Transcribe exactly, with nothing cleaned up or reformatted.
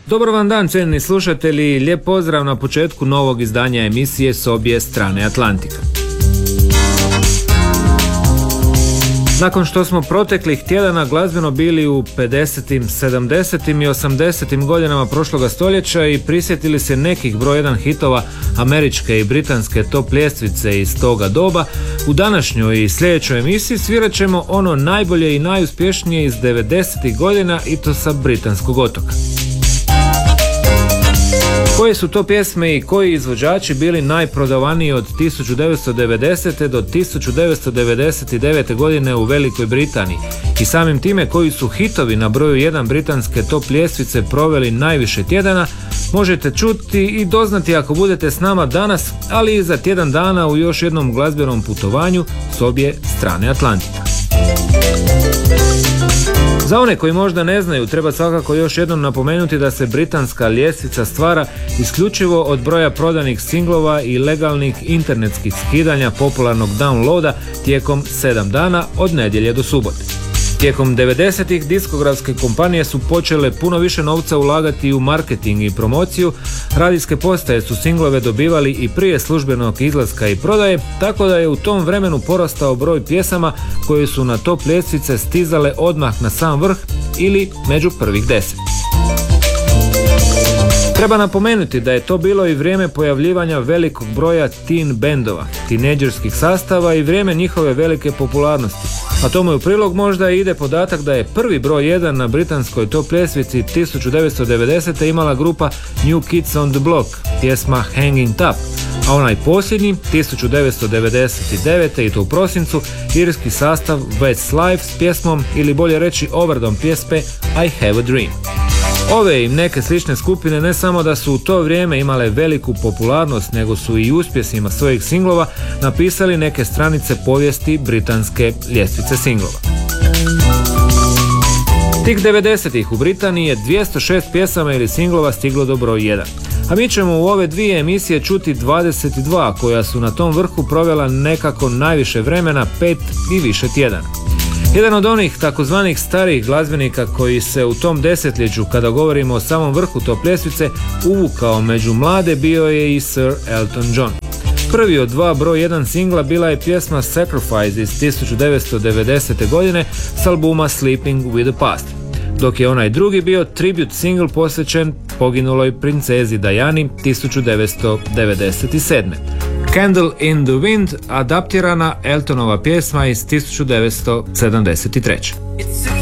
Dobar vam dan, cijenjeni slušatelji, lijep pozdrav na početku novog izdanja emisije S obje strane Atlantika. Nakon što smo proteklih tjedana glazbeno bili u pedesetim, sedamdesetim i osamdesetim godinama prošloga stoljeća i prisjetili se nekih broj jedan hitova američke i britanske top ljestvice iz toga doba, u današnjoj i sljedećoj emisiji svirat ćemo ono najbolje i najuspješnije iz devedesetih godina i to sa britanskog otoka. Koje su to pjesme i koji izvođači bili najprodavaniji od tisuću devetsto devedesete. do tisuću devetsto devedeset devete. godine u Velikoj Britaniji i samim time koji su hitovi na broju jedan britanske top ljestvice proveli najviše tjedana, možete čuti i doznati ako budete s nama danas, ali i za tjedan dana u još jednom glazbenom putovanju s obje strane Atlantika. Za one koji možda ne znaju, treba svakako još jednom napomenuti da se britanska ljestvica stvara isključivo od broja prodanih singlova i legalnih internetskih skidanja popularnog downloada tijekom sedam dana od nedjelje do subote. Tijekom devedesetih diskografske kompanije su počele puno više novca ulagati u marketing i promociju, radijske postaje su singlove dobivali i prije službenog izlaska i prodaje, tako da je u tom vremenu porastao broj pjesama koje su na top ljestvice stizale odmah na sam vrh ili među prvih deset. Treba napomenuti da je to bilo i vrijeme pojavljivanja velikog broja teen bendova, tinejdžerskih sastava i vrijeme njihove velike popularnosti. A tomu u prilog možda ide podatak da je prvi broj jedan na britanskoj top ljestvici tisuću devetsto devedesete. imala grupa New Kids on the Block, pjesma Hanging Top, a onaj posljednji tisuću devetsto devedeset devete. i to u prosincu irski sastav Westlife s pjesmom, ili bolje reći overdom pjesme I Have a Dream. Ove i neke slične skupine ne samo da su u to vrijeme imale veliku popularnost, nego su i uspjesima svojih singlova napisali neke stranice povijesti britanske ljestvice singlova. Tih devedesetih u Britaniji je dvjesto šest pjesama ili singlova stiglo do broj jedan. A mi ćemo u ove dvije emisije čuti dvadeset dva koja su na tom vrhu provela nekako najviše vremena, pet i više tjedana. Jedan od onih takozvanih starih glazbenika koji se u tom desetljeću, kada govorimo o samom vrhu top ljestvice, uvukao među mlade bio je i Sir Elton John. Prvi od dva broj jedan singla bila je pjesma Sacrifice iz tisuću devetsto devedesete. godine s albuma Sleeping with the Past, dok je onaj drugi bio tribute single posvećen poginuloj princezi Diani tisuću devetsto devedeset sedme. Candle in the Wind, adaptirana Eltonova pjesma iz tisuću devetsto sedamdeset treće.